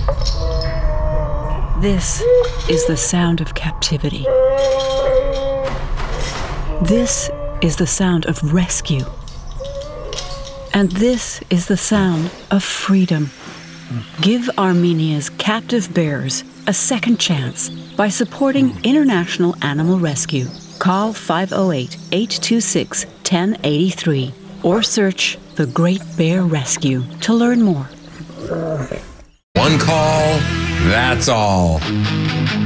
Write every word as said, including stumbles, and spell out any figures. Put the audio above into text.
This is the sound of captivity. This is the sound of rescue. And this is the sound of freedom. Give Armenia's captive bears a second chance by supporting International Animal Rescue. Call five oh eight, eight two six, one oh eight three or search The Great Bear Rescue to learn more. One call, that's all.